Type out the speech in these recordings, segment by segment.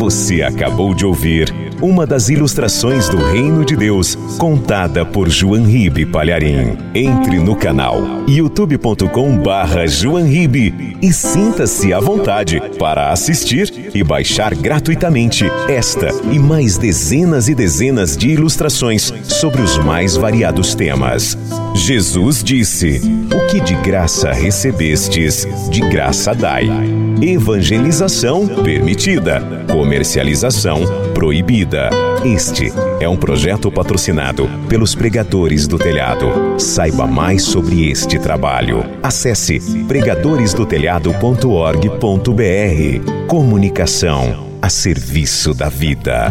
Você acabou de ouvir uma das ilustrações do Reino de Deus, contada por João Ribe Palharim. Entre no canal youtube.com/João Ribe e sinta-se à vontade para assistir e baixar gratuitamente esta e mais dezenas e dezenas de ilustrações sobre os mais variados temas. Jesus disse: "O que de graça recebestes, de graça dai." Evangelização permitida, comercialização proibida. Este é um projeto patrocinado pelos Pregadores do Telhado. Saiba mais sobre este trabalho. Acesse pregadoresdotelhado.org.br. Comunicação a serviço da vida.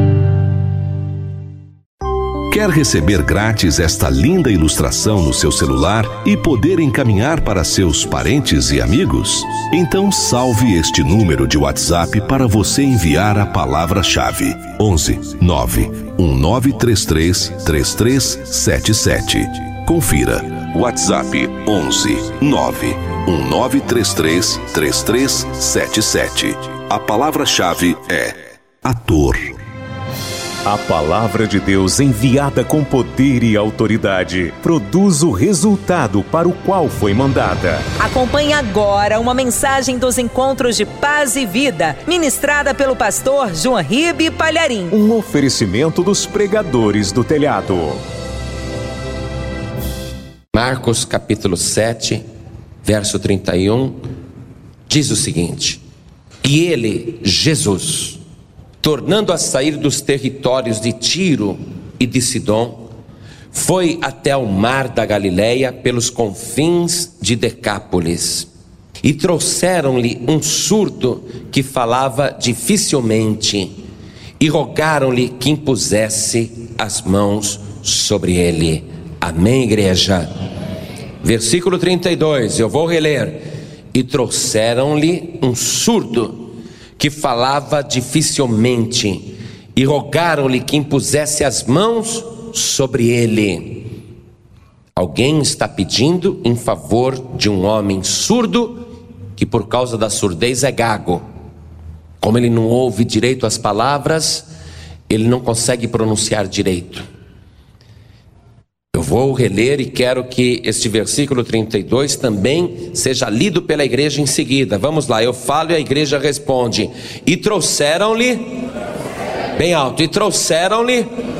Quer receber grátis esta linda ilustração no seu celular e poder encaminhar para seus parentes e amigos? Então salve este número de WhatsApp para você enviar a palavra-chave: 11 9 1933 3377. Confira. WhatsApp 11 9 1933 3377. A palavra-chave é ator. A palavra de Deus, enviada com poder e autoridade, produz o resultado para o qual foi mandada. Acompanhe agora uma mensagem dos Encontros de Paz e Vida, ministrada pelo pastor João Ribe Palharim. Um oferecimento dos Pregadores do Telhado. Marcos capítulo 7, verso 31, diz o seguinte: "E ele, Jesus, tornando a sair dos territórios de Tiro e de Sidom, foi até o mar da Galileia pelos confins de Decápolis. E trouxeram-lhe um surdo que falava dificilmente, e rogaram-lhe que impusesse as mãos sobre ele." Amém, igreja? Versículo 32, eu vou reler. "E trouxeram-lhe um surdo que falava dificilmente, e rogaram-lhe que impusesse as mãos sobre ele." Alguém está pedindo em favor de um homem surdo, que por causa da surdez é gago. Como ele não ouve direito as palavras, ele não consegue pronunciar direito. Eu vou reler e quero que este versículo 32 também seja lido pela igreja em seguida. Vamos lá, eu falo e a igreja responde. "E trouxeram-lhe", bem alto, "e trouxeram-lhe